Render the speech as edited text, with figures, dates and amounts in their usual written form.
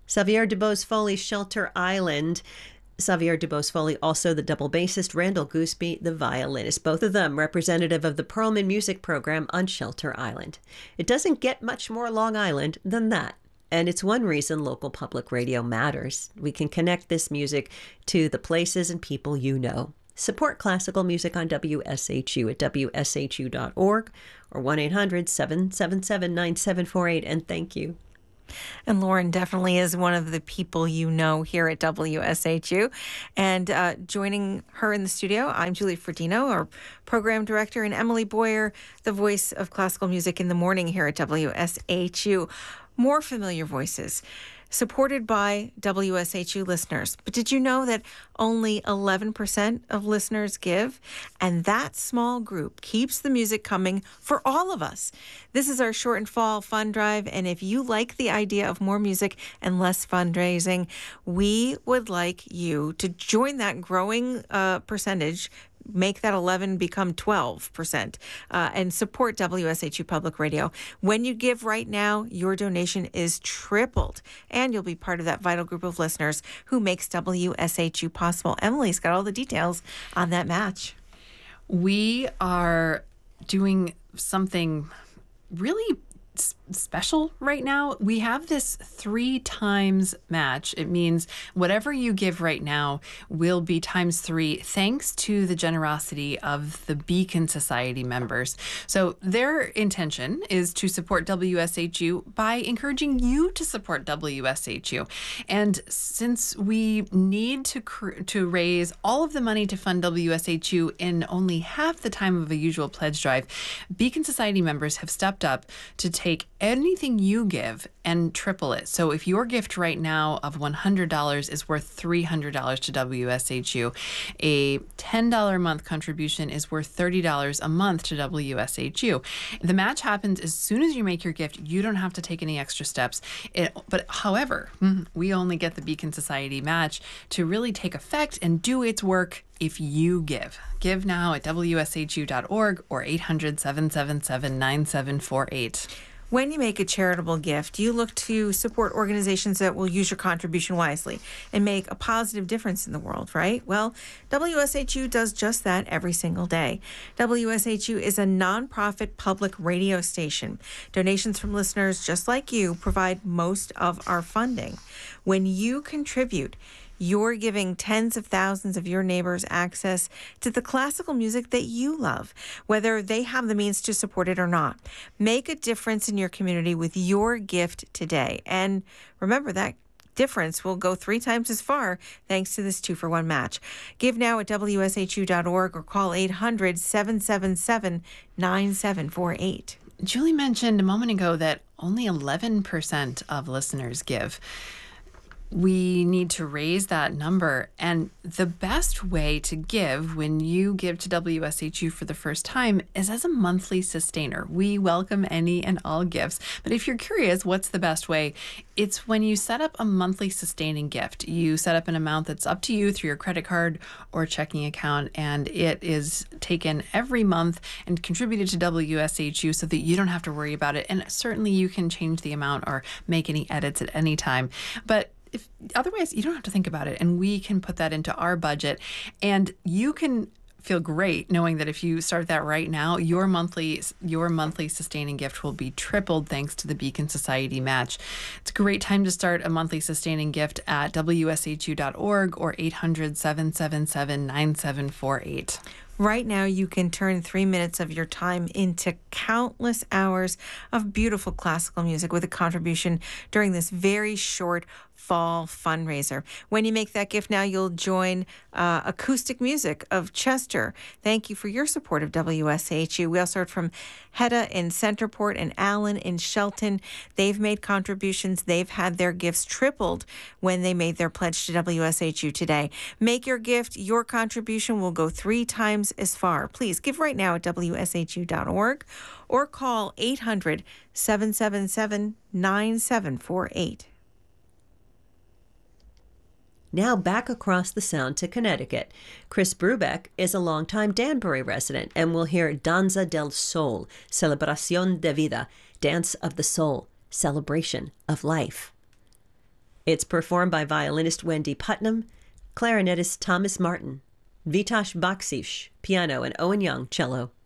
Xavier DuBose Foley, Shelter Island. Xavier DuBose Foley, also the double bassist, Randall Gooseby, the violinist, both of them representative of the Perlman Music Program on Shelter Island. It doesn't get much more Long Island than that. And it's one reason local public radio matters. We can connect this music to the places and people you know. Support classical music on WSHU at WSHU.org or 1-800-777-9748. And thank you. And Lauren definitely is one of the people you know here at WSHU. And joining her in the studio, I'm Julie Ferdino, our program director, and Emily Boyer, the voice of classical music in the morning here at WSHU. More familiar voices supported by WSHU listeners. But did you know that only 11% of listeners give? And that small group keeps the music coming for all of us. This is our Shortened Fall Fund Drive, and if you like the idea of more music and less fundraising, we would like you to join that growing percentage. Make that 11 become 12% and support WSHU Public Radio. When you give right now, your donation is tripled, and you'll be part of that vital group of listeners who makes WSHU possible. Emily's got all the details on that match. We are doing something really special right now. We have this 3 times match. It means whatever you give right now will be times 3 thanks to the generosity of the Beacon Society members. So their intention is to support WSHU by encouraging you to support WSHU. And since we need to raise all of the money to fund WSHU in only half the time of a usual pledge drive, Beacon Society members have stepped up to take anything you give and triple it. So if your gift right now of $100 is worth $300 to WSHU, a $10 a month contribution is worth $30 a month to WSHU. The match happens as soon as you make your gift. You don't have to take any extra steps. But however, we only get the Beacon Society match to really take effect and do its work if you give. Give now at WSHU.org or 800-777-9748. When you make a charitable gift, you look to support organizations that will use your contribution wisely and make a positive difference in the world, right? Well, WSHU does just that every single day. WSHU is a nonprofit public radio station. Donations from listeners just like you provide most of our funding. When you contribute, you're giving tens of thousands of your neighbors access to the classical music that you love, whether they have the means to support it or not. Make a difference in your community with your gift today. And remember, that difference will go 3 times as far thanks to this 2-for-1 match. Give now at WSHU.org or call 800-777-9748. Julie mentioned a moment ago that only 11% of listeners give. We need to raise that number. And the best way to give when you give to WSHU for the first time is as a monthly sustainer. We welcome any and all gifts. But if you're curious, what's the best way? It's when you set up a monthly sustaining gift. You set up an amount that's up to you through your credit card or checking account, and it is taken every month and contributed to WSHU so that you don't have to worry about it. And certainly you can change the amount or make any edits at any time. But otherwise, you don't have to think about it, and we can put that into our budget, and you can feel great knowing that if you start that right now, your monthly sustaining gift will be tripled thanks to the Beacon Society match. It's a great time to start a monthly sustaining gift at WSHU.org or 800-777-9748. Right now, you can turn 3 minutes of your time into countless hours of beautiful classical music with a contribution during this very short fall fundraiser. When you make that gift now, you'll join acoustic music of Chester. Thank you for your support of WSHU. We also heard from Hedda in Centerport and Alan in Shelton. They've made contributions. They've had their gifts tripled when they made their pledge to WSHU today. Make your gift. Your contribution will go 3 times as far. Please give right now at WSHU.org or call 800-777-9748. Now back across the Sound to Connecticut. Chris Brubeck is a longtime Danbury resident, and we'll hear Danza del Sol, Celebración de Vida, Dance of the Soul, Celebration of Life. It's performed by violinist Wendy Putnam, clarinetist Thomas Martin, Vitash Bakshish, piano, and Owen Young, cello.